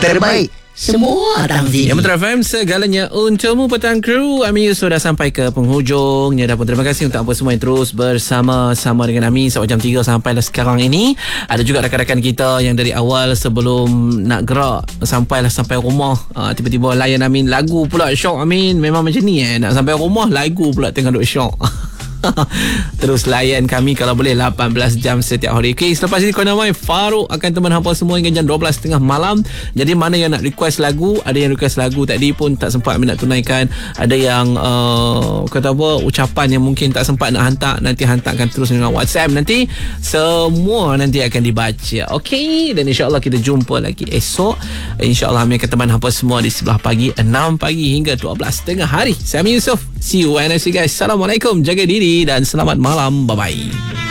terbaik, semua datang sini. Yang Metro FM, segalanya untukmu petang kru. Ami sudah sampai ke penghujungnya dah pun. Terima kasih untuk apa semua yang terus bersama-sama dengan Ami sejak jam 3 sampai sekarang ini. Ada juga rakan-rakan kita yang dari awal sebelum nak gerak sampai rumah, tiba-tiba layan Amin lagu pula. Syok Amin, memang macam ni nak sampai rumah lagu pula tengah duk syok. Terus layan kami kalau boleh 18 jam setiap hari. Okay, selepas ini Corner My Farouk akan teman hampa semua hingga jam 12.30 malam. Jadi mana yang nak request lagu, ada yang request lagu tadi pun tak sempat nak tunaikan, ada yang kata apa, ucapan yang mungkin tak sempat nak hantar, nanti hantarkan terus dengan WhatsApp, nanti semua nanti akan dibaca. Okay, dan insyaAllah kita jumpa lagi esok. InsyaAllah kami akan teman hampa semua di sebelah pagi 6 pagi hingga 12.30 hari. Saya Amin Yusof. See you and I see you guys. Assalamualaikum, jaga diri dan selamat malam. Bye-bye.